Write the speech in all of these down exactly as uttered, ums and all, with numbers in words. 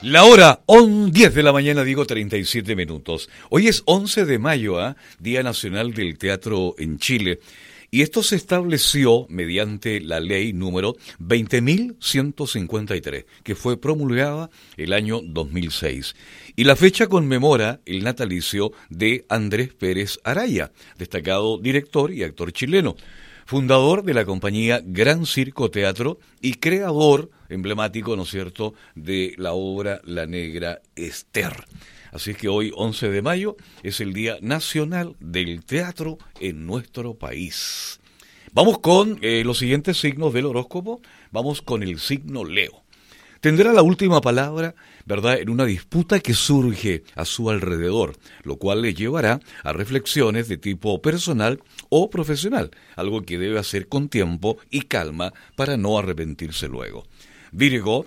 La hora, on diez de la mañana, digo treinta y siete minutos. Hoy es once de mayo, ¿eh? Día Nacional del Teatro en Chile. Y esto se estableció mediante la ley número veinte mil ciento cincuenta y tres, que fue promulgada el año dos mil seis. Y la fecha conmemora el natalicio de Andrés Pérez Araya, destacado director y actor chileno, fundador de la compañía Gran Circo Teatro y creador emblemático, ¿no es cierto?, de la obra La Negra Esther. Así es que hoy, once de mayo, es el Día Nacional del Teatro en nuestro país. Vamos con eh, los siguientes signos del horóscopo. Vamos con el signo Leo. Tendrá la última palabra, ¿verdad?, en una disputa que surge a su alrededor, lo cual le llevará a reflexiones de tipo personal o profesional, algo que debe hacer con tiempo y calma para no arrepentirse luego. Virgo,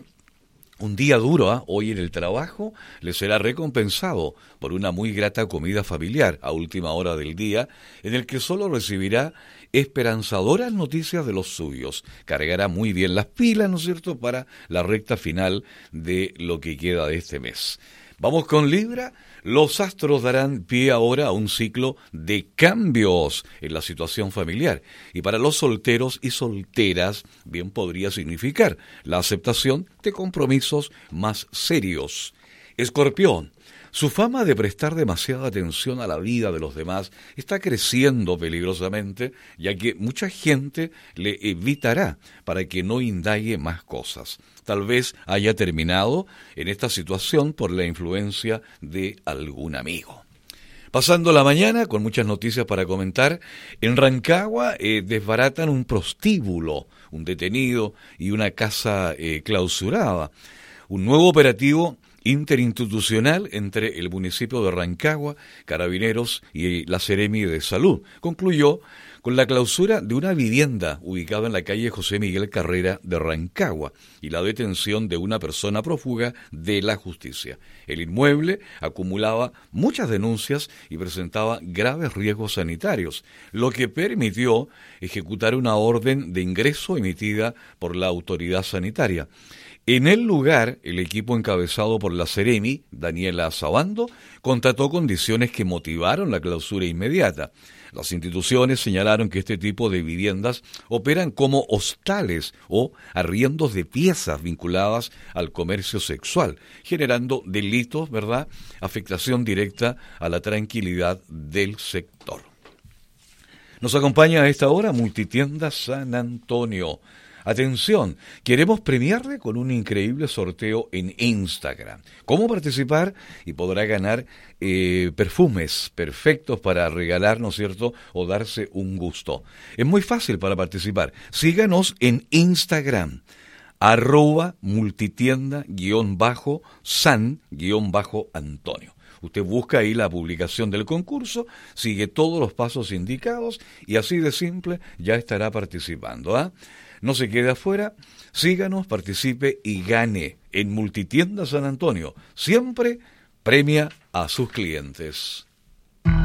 un día duro, ¿eh? Hoy en el trabajo le será recompensado por una muy grata comida familiar a última hora del día, en el que solo recibirá esperanzadoras noticias de los suyos. Cargará muy bien las pilas, ¿no es cierto?, para la recta final de lo que queda de este mes. Vamos con Libra. Los astros darán pie ahora a un ciclo de cambios en la situación familiar. Y para los solteros y solteras, bien podría significar la aceptación de compromisos más serios. Escorpión. Su fama de prestar demasiada atención a la vida de los demás está creciendo peligrosamente, ya que mucha gente le evitará para que no indague más cosas. Tal vez haya terminado en esta situación por la influencia de algún amigo. Pasando la mañana, con muchas noticias para comentar, en Rancagua eh, desbaratan un prostíbulo, un detenido y una casa eh, clausurada. Un nuevo operativo interinstitucional entre el municipio de Rancagua, Carabineros y la Seremi de Salud concluyó con la clausura de una vivienda ubicada en la calle José Miguel Carrera de Rancagua y la detención de una persona prófuga de la justicia. El inmueble acumulaba muchas denuncias y presentaba graves riesgos sanitarios, lo que permitió ejecutar una orden de ingreso emitida por la autoridad sanitaria. En el lugar, el equipo encabezado por la Seremi, Daniela Sabando, constató condiciones que motivaron la clausura inmediata. Las instituciones señalaron que este tipo de viviendas operan como hostales o arriendos de piezas vinculadas al comercio sexual, generando delitos, ¿verdad?, afectación directa a la tranquilidad del sector. Nos acompaña a esta hora Multitienda San Antonio. Atención, queremos premiarle con un increíble sorteo en Instagram. ¿Cómo participar? Y podrá ganar eh, perfumes perfectos para regalar, ¿no es cierto?, o darse un gusto. Es muy fácil para participar. Síganos en Instagram, arroba multitienda guión bajo san guión bajo Antonio. Usted busca ahí la publicación del concurso, sigue todos los pasos indicados y así de simple ya estará participando, ¿ah? ¿eh? No se quede afuera, síganos, participe y gane en Multitienda San Antonio. Siempre premia a sus clientes.